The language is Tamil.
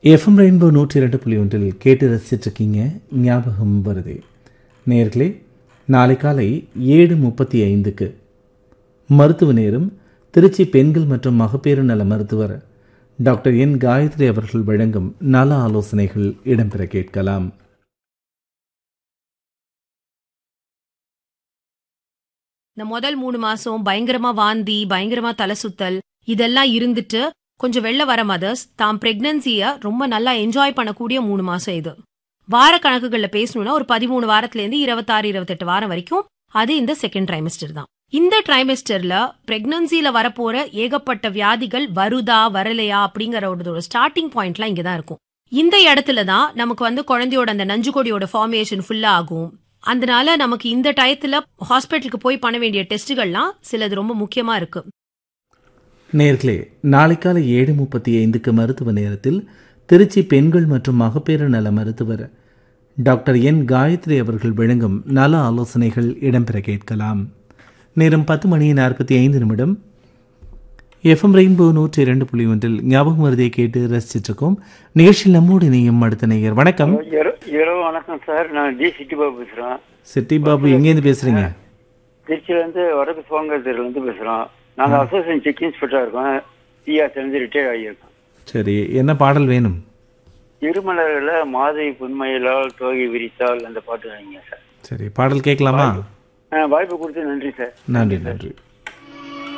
எஃப்எம் ரெயின்போ 102.1 கேட்டு ரசிச்சிட்ருக்கீங்க. ஞாபகம் வருதே நேயர்களே, நாளை காலை 7:35 மருத்துவ நேரம். திருச்சி பெண்கள் மற்றும் மகப்பேறு நல மருத்துவர் டாக்டர் என் காயத்ரி அவர்கள் வழங்கும் நல ஆலோசனைகள் இடம்பெற கேட்கலாம். இந்த முதல் 3 மாசம் பயங்கரமா வாந்தி, பயங்கரமா தலை சுத்தல் இதெல்லாம் இருந்துட்டு கொஞ்சம் வெளில வர மதர்ஸ் தாம் பிரெக்னன்சிய ரொம்ப நல்லா என்ஜாய் பண்ணக்கூடிய 3 மாசம் இது. வார கணக்குகள்ல பேசணும்னா ஒரு 13 வாரத்துல இருந்து 26, 28 வாரம் வரைக்கும் அது இந்த செகண்ட் ட்ரைமெஸ்டர் தான். இந்த ட்ரைமெஸ்டர்ல பிரெக்னன்சில வரப்போற ஏகப்பட்ட வியாதிகள் வருதா வரலையா அப்படிங்கறதோட ஸ்டார்டிங் பாயிண்ட்லாம் இங்கதான் இருக்கும். இந்த இடத்துல தான் நமக்கு குழந்தையோட அந்த நஞ்சுக்கொடியோட ஃபார்மேஷன் ஃபுல்லா ஆகும். அதனால நமக்கு இந்த டயத்துல ஹாஸ்பிட்டலுக்கு போய் பண்ண வேண்டிய டெஸ்ட்டுகள்லாம் சிலது ரொம்ப முக்கியமா இருக்கு. நேர்களே, நாளை காலை 7:35 மருத்துவ நேரத்தில் திருச்சி பெண்கள் மற்றும் மகப்பேறு நல மருத்துவர் டாக்டர் என் காயத்ரி அவர்கள் வழங்கும் நல ஆலோசனைகள் இடம்பெற கேட்கலாம். நேரம் 10:45. எஃப்எம் ரெயின்போ 102.1 ஞாபகம் வருதை கேட்டு ரசிச்சிருக்கோம். நிகழ்ச்சியில் நம்மோடு இணையும் அடுத்த நேயர். வணக்கம். வணக்கம் சார், நான் டி சிட்டி பாபு பேசுறேன். சிட்டி பாபு, எங்கேருந்து பேசுறீங்க? திருச்சியிலேருந்து வடக்கு சுவாங்கத்திலிருந்து பேசுகிறோம். நாங்கள் அசோசியேஷன் செக் இன்ஸ்பெக்டராக இருக்கோம். சிஆர்லேருந்து ரிட்டையர் ஆகியிருக்கோம். சரி, என்ன பாடல் வேணும்? இருமலர்களை மாதை புன்மையிலால் தோகை விரித்தால் அந்த பாட்டு வாங்கிங்க சார். சரி, பாடல் கேட்கலாமா? வாய்ப்பு கொடுத்து நன்றி சார். நன்றி.